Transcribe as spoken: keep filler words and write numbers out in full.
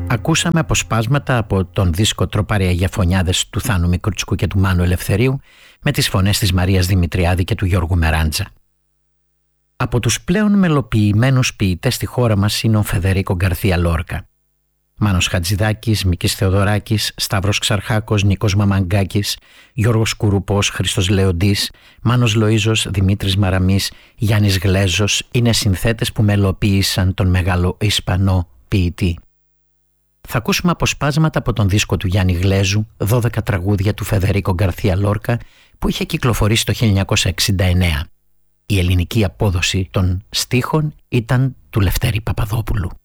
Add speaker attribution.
Speaker 1: Ακούσαμε αποσπάσματα από τον δίσκο «Τροπάρια για φωνιάδες» του Θάνου Μικρουτσικού και του Μάνου Ελευθερίου με τις φωνές της Μαρίας Δημητριάδη και του Γιώργου Μεράντζα. Από τους πλέον μελοποιημένους ποιητές στη χώρα μας είναι ο Φεδερίκο Γκαρθία Λόρκα. Μάνος Χατζηδάκης, Μίκης Θεοδωράκης, Σταύρος Ξαρχάκος, Νίκος Μαμαγκάκης, Γιώργος Κουρουπός, Χρήστος Λεοντής, Μάνος Λοΐζος, Δημήτρης Μαραμής, Γιάννης Γλέζος είναι συνθέτες που μελοποίησαν τον μεγάλο Ισπανό ποιητή. Θα ακούσουμε αποσπάσματα από τον δίσκο του Γιάννη Γλέζου, δώδεκα τραγούδια του Φεδερίκο Γκαρθία Λόρκα, που είχε κυκλοφορήσει το χίλια εννιακόσια εξήντα εννέα. Η ελληνική απόδοση των στίχων ήταν του Λευτέρη Παπαδόπουλου.